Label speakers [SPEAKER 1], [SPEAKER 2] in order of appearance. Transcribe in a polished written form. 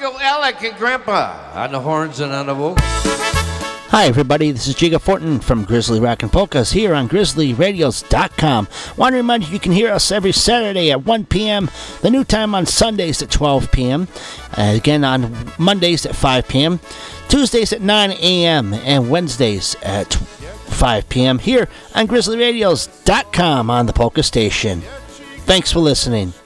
[SPEAKER 1] Uncle Alec and Grandpa on the horns and on the vocals.
[SPEAKER 2] Hi, everybody. This is Jiga Fortin from Grizzly Rockin' Polkas here on GrizzlyRadios.com. Want to remind you can hear us every Saturday at 1 p.m., the new time on Sundays at 12 p.m., again on Mondays at 5 p.m., Tuesdays at 9 a.m., and Wednesdays at 5 p.m. here on GrizzlyRadios.com on the Polka Station. Thanks for listening.